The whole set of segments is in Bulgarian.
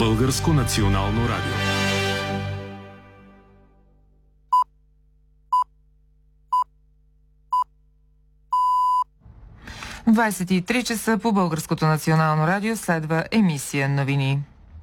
Българско национално радио. В 23 часа по Българското национално радио следва емисия новини.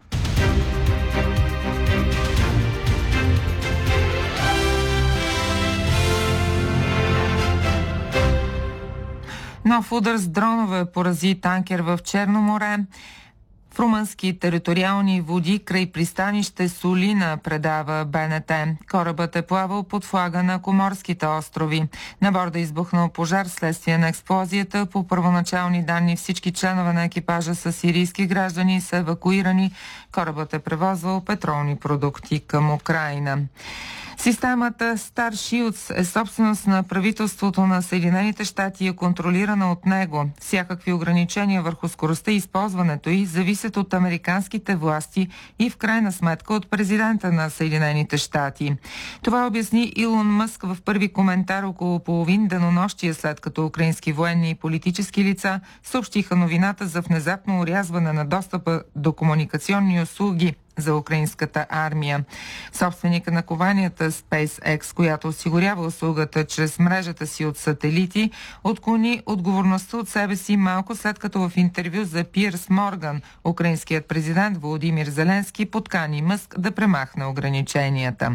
Нов удар с дронове порази танкер в Черно море. В румънски териториални води край пристанище Солина, предава БНТ. Корабът е плавал под флага на Коморските острови. На борда избухнал пожар следствие на експлозията. По първоначални данни всички членове на екипажа са сирийски граждани и са евакуирани. Корабът е превозвал петролни продукти към Украйна. Системата Starship е собственост на правителството на Съединените щати и е контролирана от него. Всякакви ограничения върху скоростта и използването й зависят от американските власти и в крайна сметка от президента на Съединените щати. Това обясни Илон Мъск в първи коментар около половин денонощие, след като украински военни и политически лица съобщиха новината за внезапно орязване на достъпа до комуникационни услуги за украинската армия. Собственика на компанията SpaceX, която осигурява услугата чрез мрежата си от сателити, отклони отговорността от себе си малко след като в интервю за Пирс Морган украинският президент Володимир Зеленски подкани Мъск да премахне ограниченията.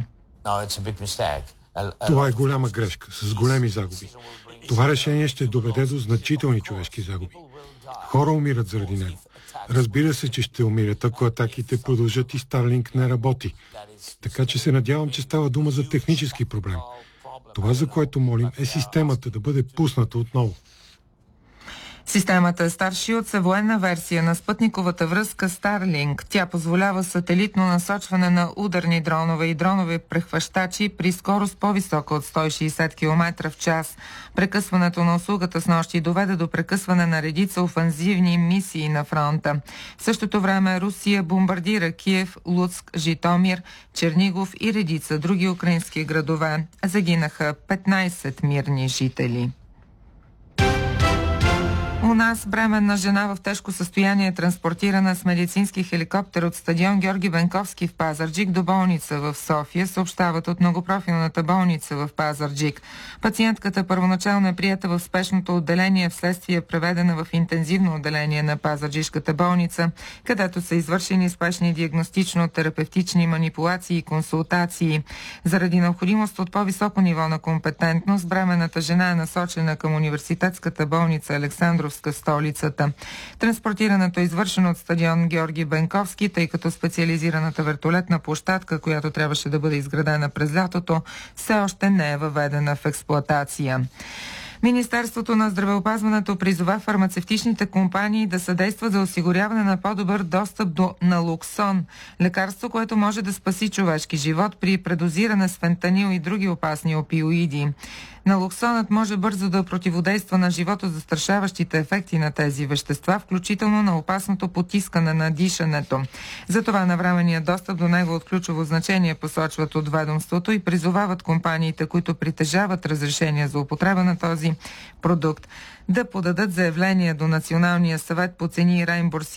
Това е голяма грешка, с големи загуби. Това решение ще доведе до значителни човешки загуби. Хора умират заради него. Разбира се, че ще умират, ако атаките продължат и Старлинг не работи. Така че се надявам, че става дума за технически проблем. Това, за което молим, е системата да бъде пусната отново. Системата Starship е военна версия на спътниковата връзка Starlink. Тя позволява сателитно насочване на ударни дронове и дронови прехващачи при скорост по-висока от 160 км в час. Прекъсването на услугата снощи доведе до прекъсване на редица офанзивни мисии на фронта. В същото време Русия бомбардира Киев, Луцк, Житомир, Чернигов и редица други украински градове. Загинаха 15 мирни жители. У нас бременна жена в тежко състояние е транспортирана с медицински хеликоптер от стадион Георги Бенковски в Пазарджик до болница в София, съобщават от многопрофилната болница в Пазарджик. Пациентката първоначално е приета в спешното отделение, вследствие преведена в интензивно отделение на Пазарджишката болница, където са извършени спешни диагностично-терапевтични манипулации и консултации. Заради необходимост от по-високо ниво на компетентност, бременната жена е насочена към университетската болница Александров в столицата. Транспортирането е извършено от стадион Георги Бенковски, тъй като специализираната вертолетна площадка, която трябваше да бъде изградена през лятото, все още не е въведена в експлоатация. Министерството на здравеопазването призова фармацевтичните компании да съдействат за осигуряване на по-добър достъп до налоксон, лекарство, което може да спаси човешки живот при предозиране с фентанил и други опасни опиоиди. Налоксонът може бързо да противодейства на животозастрашаващите ефекти на тези вещества, включително на опасното потискане на дишането. Затова навременният достъп до него от ключово значение, посочват от ведомството, и призовават компаниите, които притежават разрешение за употреба на този продукт, да подадат заявление до Националния съвет по цени и реимбурсиране